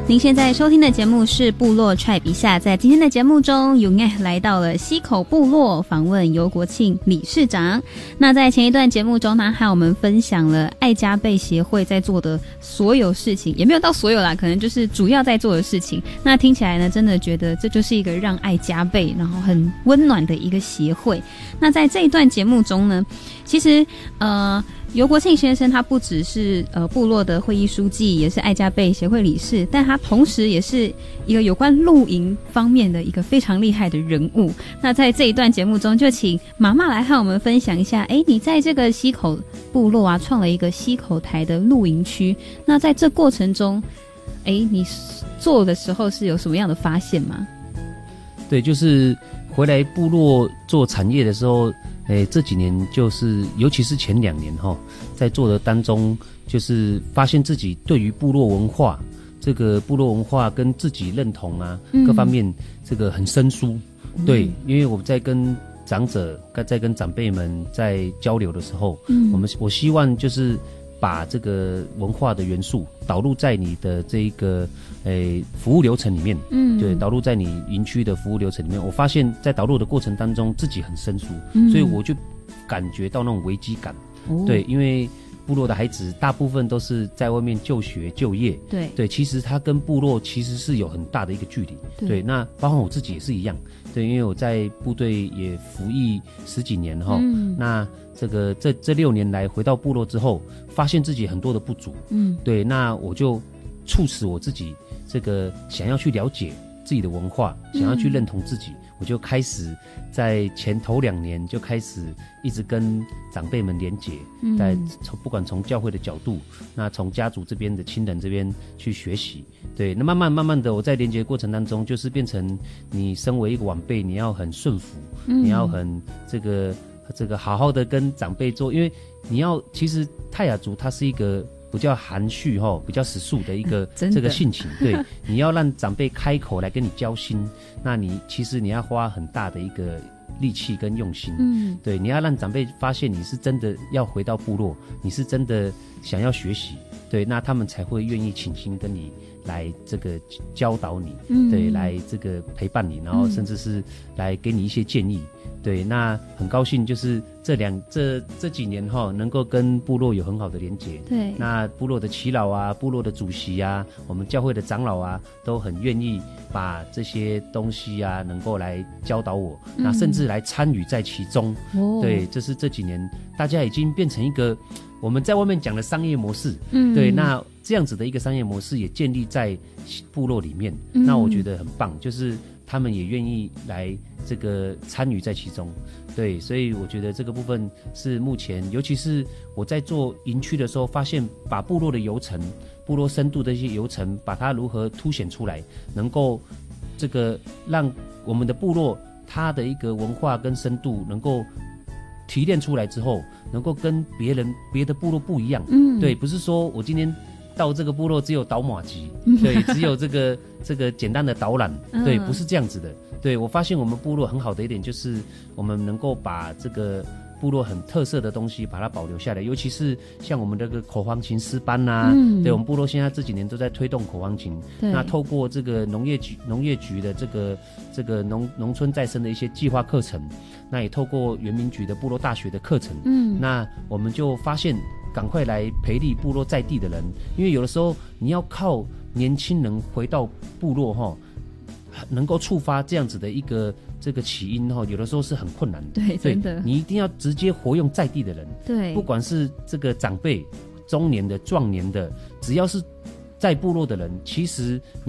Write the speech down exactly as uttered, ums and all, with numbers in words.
您现在收听的节目是部落 Tribe 一下，在今天的节目中，永爱来到了溪口部落访问游国庆理事长。那在前一段节目中呢，和我们分享了爱家贝协会在做的所有事情，也没有到所有啦，可能就是主要在做的事情。那听起来呢，真的觉得这就是一个让爱加倍，然后很温暖的一个协会。那在这一段节目中呢，其实呃。游国庆先生他不只是呃部落的会议书记，也是爱家贝协会理事，但他同时也是一个有关露营方面的一个非常厉害的人物。那在这一段节目中，就请妈妈来和我们分享一下，诶，你在这个溪口部落啊，创了一个溪口台的露营区。那在这过程中，诶，你做的时候是有什么样的发现吗？ 对，就是回来部落做产业的时候。诶，这几年就是尤其是前两年齁，在做的当中，就是发现自己对于部落文化这个部落文化跟自己认同啊、嗯、各方面这个很生疏、嗯、对，因为我在跟长者在跟长辈们在交流的时候、嗯、我们我希望就是把这个文化的元素导入在你的这一个诶服务流程里面，嗯，对，导入在你营区的服务流程里面。我发现，在导入的过程当中，自己很生疏，嗯、所以我就感觉到那种危机感。哦、对，因为部落的孩子大部分都是在外面就学就业，对对，其实他跟部落其实是有很大的一个距离。对，对那包括我自己也是一样。对，因为我在部队也服役十几年哈、嗯，那这个这这六年来回到部落之后，发现自己很多的不足，嗯，对，那我就促使我自己这个想要去了解自己的文化，想要去认同自己，嗯、我就开始在前头两年就开始一直跟长辈们连结，嗯、在从不管从教会的角度，那从家族这边的亲人这边去学习。对，那慢慢慢慢的，我在连接的过程当中，就是变成你身为一个晚辈，你要很顺服，嗯、你要很这个这个好好的跟长辈做，因为你要其实泰雅族它是一个比较含蓄哈，比较实数的一个这个性情，对，你要让长辈开口来跟你交心，那你其实你要花很大的一个力气跟用心，嗯，对，你要让长辈发现你是真的要回到部落，你是真的想要学习，对，那他们才会愿意倾心跟你来这个教导你，嗯，对，来这个陪伴你，然后甚至是来给你一些建议，对，那很高兴就是这两这这几年哈，能够跟部落有很好的连结，对，那部落的耆老啊，部落的主席啊，我们教会的长老啊，都很愿意把这些东西啊，能够来教导我，嗯、那甚至来参与在其中，哦，对，这是这几年大家已经变成一个我们在外面讲的商业模式，嗯，对，那这样子的一个商业模式也建立在部落里面，嗯、那我觉得很棒，就是他们也愿意来这个参与在其中，对，所以我觉得这个部分是目前，尤其是我在做营区的时候，发现把部落的游程、部落深度的一些游程，把它如何凸显出来，能够这个让我们的部落它的一个文化跟深度能够提炼出来之后，能够跟别人别的部落不一样，嗯，对，不是说我今天到这个部落只有导马机，对，只有这个这个简单的导览，对，不是这样子的。对，我发现我们部落很好的一点就是我们能够把这个部落很特色的东西把它保留下来，尤其是像我们这个口簧琴诗班呐、啊嗯，对，我们部落现在这几年都在推动口簧琴，那透过这个农业局农业局的这个这个农农村再生的一些计划课程，那也透过原民局的部落大学的课程，嗯，那我们就发现赶快来培力部落在地的人，因为有的时候你要靠年轻人回到部落哈，能够触发这样子的一个这个起因哈，有的时候是很困难的。对，真的，你一定要直接活用在地的人。对，不管是这个长辈、中年的、壮年的，只要是在部落的人，其实你